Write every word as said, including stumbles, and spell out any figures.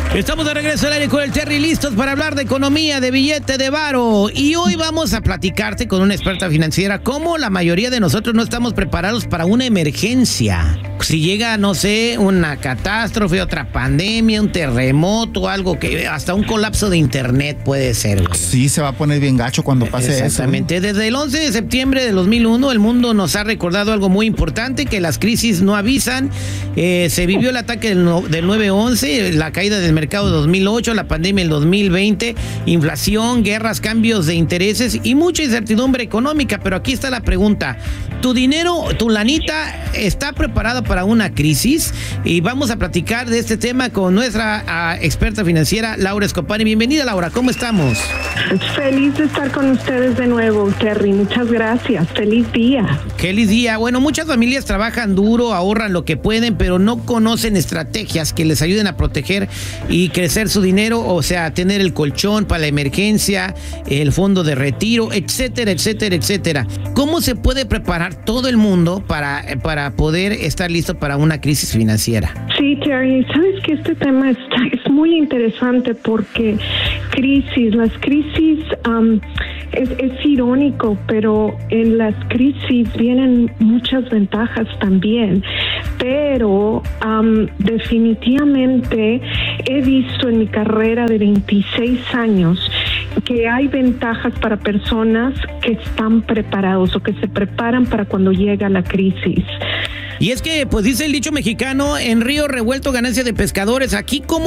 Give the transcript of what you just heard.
Estamos de regreso al aire con el Terry, listos para hablar de economía, de billete, de varo. Y hoy vamos a platicarte con una experta financiera cómo la mayoría de nosotros no estamos preparados para una emergencia. Si llega, no sé, una catástrofe, otra pandemia, un terremoto, algo que hasta un colapso de internet puede ser, güey. Sí, se va a poner bien gacho cuando pase eso. Exactamente. Desde el once de septiembre de dos mil uno, el mundo nos ha recordado algo muy importante, que las crisis no avisan. Eh, se vivió el ataque del, no, del nueve once, la caída del mercado de dos mil ocho, la pandemia del dos mil veinte, inflación, guerras, cambios de intereses y mucha incertidumbre económica. Pero aquí está la pregunta: ¿tu dinero, tu lanita, está preparada para una crisis? Y vamos a platicar de este tema con nuestra uh, experta financiera, Laura Escopani. Bienvenida, Laura, ¿cómo estamos? Feliz de estar con ustedes de nuevo, Terry. Muchas gracias. Feliz día. Feliz día. Bueno, muchas familias trabajan duro, ahorran lo que pueden, pero no conocen estrategias que les ayuden a proteger y crecer su dinero, o sea, tener el colchón para la emergencia, el fondo de retiro, etcétera, etcétera, etcétera. ¿Cómo se puede preparar todo el mundo para, para poder estar listo para una crisis financiera? Sí, Terry, sabes que este tema está, es muy interesante porque crisis, las crisis, um, es, es irónico, pero en las crisis vienen muchas ventajas también. Pero um, definitivamente he visto en mi carrera de veintiséis años que hay ventajas para personas que están preparados o que se preparan para cuando llega la crisis. Y es que, pues dice el dicho mexicano, en río revuelto ganancia de pescadores. Aquí, ¿cómo